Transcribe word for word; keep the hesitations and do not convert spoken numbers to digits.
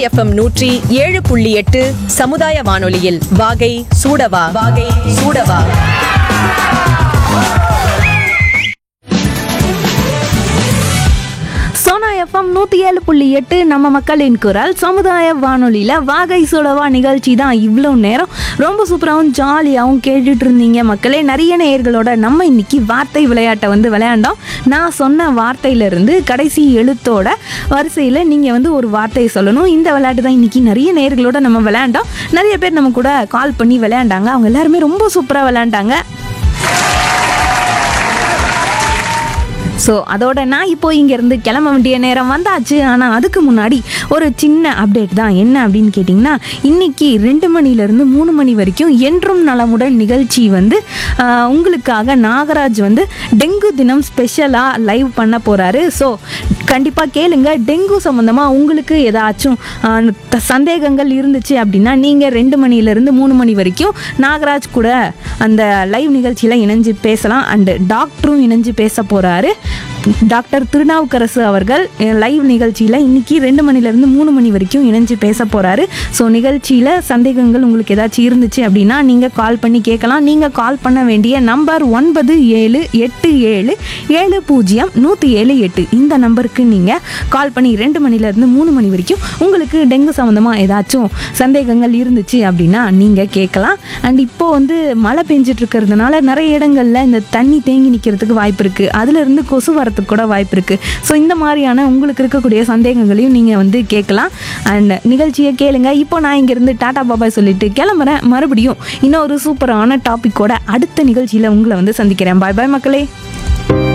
FM நூற்றி ஏழு புள்ளி எட்டு சமுதாய வானொலியில் வாகை சூடவா வாகை சூடவா. சோனா எஃப்எம் நூற்றி ஏழு புள்ளி எட்டு நம்ம மக்களின் குரல் சமுதாய வானொலியில் வாகை சுடவா நிகழ்ச்சி தான் இவ்வளோ நேரம் ரொம்ப சூப்பராகவும் ஜாலியாகவும் கேட்டுட்டு இருந்தீங்க மக்களே. நிறைய நேயர்களோட நம்ம இன்னைக்கு வார்த்தை விளையாட்டை வந்து விளையாண்டோம். நான் சொன்ன வார்த்தையிலிருந்து கடைசி எழுத்தோட வரிசையில் நீங்கள் வந்து ஒரு வார்த்தையை சொல்லணும். இந்த விளையாட்டு தான் இன்னைக்கு நிறைய நேயர்களோட நம்ம விளையாண்டோம். நிறைய பேர் நம்ம கூட கால் பண்ணி விளையாண்டாங்க. அவங்க எல்லாருமே ரொம்ப சூப்பராக விளையாண்டாங்க. ஸோ அதோட நான் இப்போ இங்கேருந்து கிளம்ப வேண்டிய நேரம் வந்தாச்சு. ஆனால் அதுக்கு முன்னாடி ஒரு சின்ன அப்டேட் தான். என்ன அப்படின்னு கேட்டிங்கன்னா, இன்றைக்கி ரெண்டு மணிலேருந்து மூணு மணி வரைக்கும் என்றும் நலமுடன் நிகழ்ச்சி வந்து உங்களுக்காக நாகராஜ் வந்து டெங்கு தினம் ஸ்பெஷலாக லைவ் பண்ண போகிறாரு. ஸோ கண்டிப்பாக கேளுங்க. டெங்கு சம்மந்தமாக உங்களுக்கு ஏதாச்சும் சந்தேகங்கள் இருந்துச்சு அப்படின்னா நீங்கள் ரெண்டு மணிலேருந்து மூணு மணி வரைக்கும் நாகராஜ் கூட அந்த லைவ் நிகழ்ச்சியில் இணைஞ்சு பேசலாம். அண்டு டாக்டரும் இணைஞ்சு பேச போகிறாரு. டாக்டர் திருநாவுக்கரசு அவர்கள் லைவ் நிகழ்ச்சியில் இன்னைக்கு ரெண்டு மணிலேருந்து மூணு மணி வரைக்கும் இணைஞ்சு பேச போகிறாரு. ஸோ நிகழ்ச்சியில் சந்தேகங்கள் உங்களுக்கு ஏதாச்சும் இருந்துச்சு அப்படின்னா நீங்கள் கால் பண்ணி கேட்கலாம். நீங்கள் கால் பண்ண வேண்டிய நம்பர் ஒன்பது ஏழு எட்டு ஏழு ஏழு பூஜ்ஜியம் நூற்றி ஏழு எட்டு. இந்த நம்பருக்கு நீங்கள் கால் பண்ணி ரெண்டு மணிலேருந்து மூணு மணி வரைக்கும் உங்களுக்கு டெங்கு சம்மந்தமாக ஏதாச்சும் சந்தேகங்கள் இருந்துச்சு அப்படின்னா நீங்கள் கேட்கலாம். அண்ட் இப்போது வந்து மழை பெஞ்சிட்டு இருக்கிறதுனால நிறைய இடங்களில் இந்த தண்ணி தேங்கி நிற்கிறதுக்கு வாய்ப்பு இருக்குது. அதுலேருந்து கொசு வரத்துக்கு கூட வாய்ப்பு இருக்குது. ஸோ இந்த மாதிரியான உங்களுக்கு இருக்கக்கூடிய சந்தேகங்களையும் நீங்கள் வந்து கேட்கலாம். அண்ட் நிகழ்ச்சியை கேளுங்க. இப்போ நான் இங்கேருந்து டாடா பாபாய் சொல்லிட்டு கிளம்புறேன். மறுபடியும் இன்னொரு சூப்பரான டாப்பிக்கோட அடுத்த நிகழ்ச்சியில் உங்களை வந்து சந்திக்கிறேன். பாய் பாய் மக்களே.